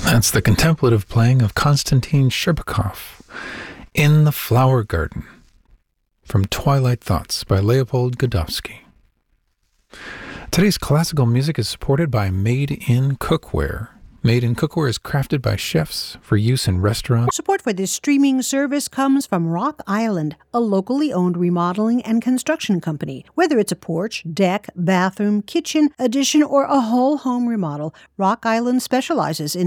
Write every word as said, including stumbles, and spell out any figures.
That's the contemplative playing of Konstantin Sherbakov in the Flower Garden from Twilight Thoughts by Leopold Godowsky. Today's classical music is supported by Made in Cookware. Made in Cookware is crafted by chefs for use in restaurants. Support for this streaming service comes from Rock Island, a locally owned remodeling and construction company. Whether it's a porch, deck, bathroom, kitchen, addition, or a whole home remodel, Rock Island specializes in